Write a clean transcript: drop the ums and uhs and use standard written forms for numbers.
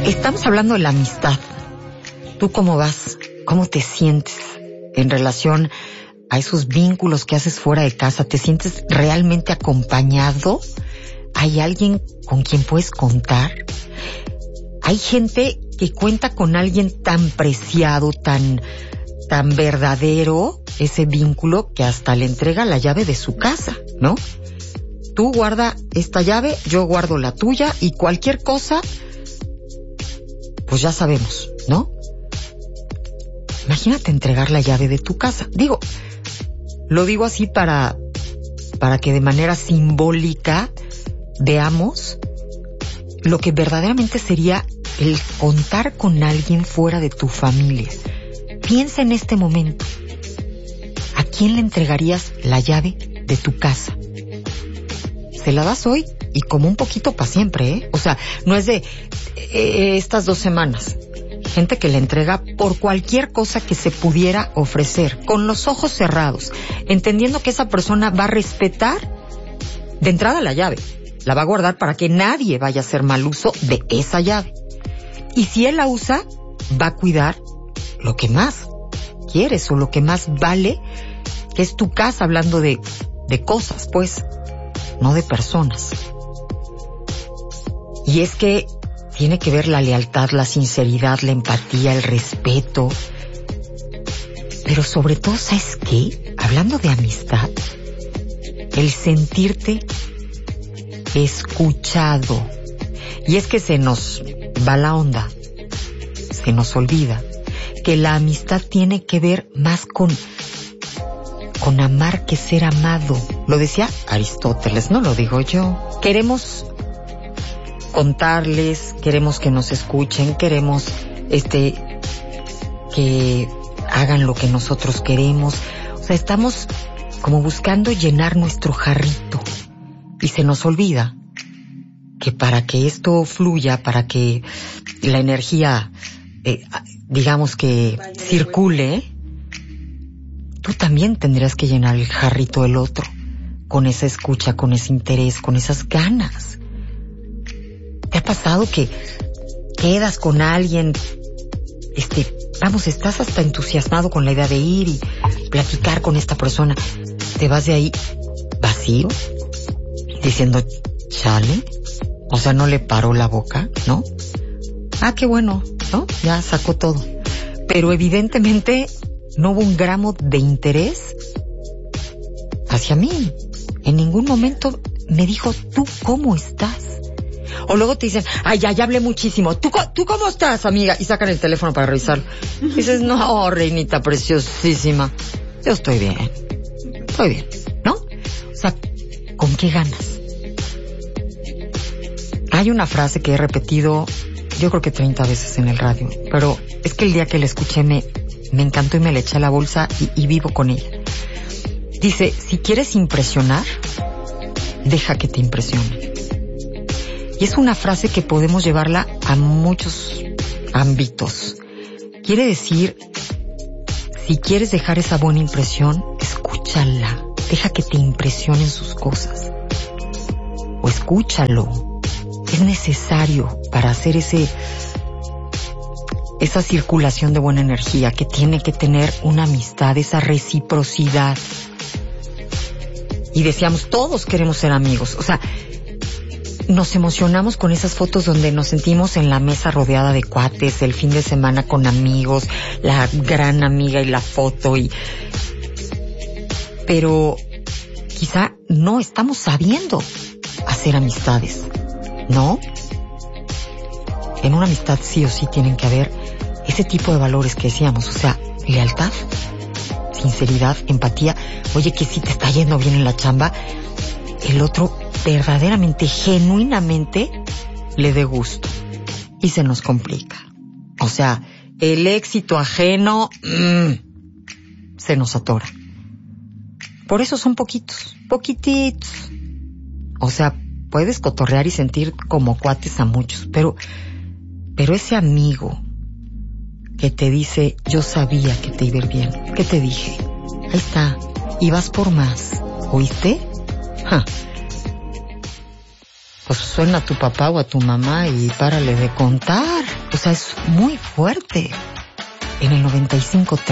Estamos hablando de la amistad. ¿Tú cómo vas? ¿Cómo te sientes en relación a esos vínculos que haces fuera de casa? ¿Te sientes realmente acompañado? ¿Hay alguien con quien puedes contar? Hay gente que cuenta con alguien tan preciado, tan verdadero, ese vínculo, que hasta le entrega la llave de su casa, ¿no? Tú guarda esta llave, yo guardo la tuya, y cualquier cosa, pues ya sabemos, ¿no? Imagínate entregar la llave de tu casa. Lo digo así para que de manera simbólica veamos lo que verdaderamente sería el contar con alguien fuera de tu familia. Piensa en este momento. ¿A quién le entregarías la llave de tu casa? Se la das hoy y como un poquito para siempre, ¿eh? O sea, no es de estas 2 semanas. Gente que le entrega por cualquier cosa que se pudiera ofrecer, con los ojos cerrados, entendiendo que esa persona va a respetar de entrada la llave. La va a guardar para que nadie vaya a hacer mal uso de esa llave. Y si él la usa, va a cuidar lo que más quieres o lo que más vale, que es tu casa, hablando de cosas, pues, no de personas. Y es que tiene que ver la lealtad, la sinceridad, la empatía, el respeto. Pero sobre todo, ¿sabes qué? Hablando de amistad, el sentirte escuchado. Y es que se nos va la onda, se nos olvida que la amistad tiene que ver más con amar que ser amado. Lo decía Aristóteles, no lo digo yo. Queremos contarles, queremos que nos escuchen, queremos que hagan lo que nosotros queremos. O sea, estamos como buscando llenar nuestro jarrito y se nos olvida que para que esto fluya, para que la energía, digamos que circule, tú también tendrías que llenar el jarrito del otro con esa escucha, con ese interés, con esas ganas. ¿Te ha pasado que quedas con alguien, estás hasta entusiasmado con la idea de ir y platicar con esta persona? Te vas de ahí vacío, diciendo, chale, o sea, no le paró la boca, ¿no? Ah, qué bueno, ¿no? Ya sacó todo. Pero evidentemente no hubo un gramo de interés hacia mí. En ningún momento me dijo, ¿tú cómo estás? O luego te dicen, ay, ya hablé muchísimo. ¿Tú cómo estás, amiga? Y sacan el teléfono para revisarlo. Y dices, no, reinita preciosísima, yo estoy bien, ¿no? O sea, ¿con qué ganas? Hay una frase que he repetido, yo creo que 30 veces en el radio, pero es que el día que la escuché me encantó y me la eché a la bolsa y vivo con ella. Dice, si quieres impresionar, deja que te impresione. Y es una frase que podemos llevarla a muchos ámbitos. Quiere decir, si quieres dejar esa buena impresión, escúchala. Deja que te impresionen sus cosas. O escúchalo. Es necesario para hacer esa circulación de buena energía que tiene que tener una amistad, esa reciprocidad. Y decíamos, todos queremos ser amigos. O sea, nos emocionamos con esas fotos donde nos sentimos en la mesa rodeada de cuates, el fin de semana con amigos, la gran amiga y la foto. Pero quizá no estamos sabiendo hacer amistades, ¿no? En una amistad sí o sí tienen que haber ese tipo de valores que decíamos, o sea, lealtad, sinceridad, empatía. Oye, que si te está yendo bien en la chamba, el otro verdaderamente, genuinamente le dé gusto. Y se nos complica. O sea, el éxito ajeno se nos atora. Por eso son poquititos. O sea, puedes cotorrear y sentir como cuates a muchos, pero ese amigo que te dice, yo sabía que te iba a ir bien, ¿qué te dije? Ahí está, y vas por más, ¿oíste? ¡Ja! pues suena a tu papá o a tu mamá y párale de contar. O sea, es muy fuerte. En el 95.3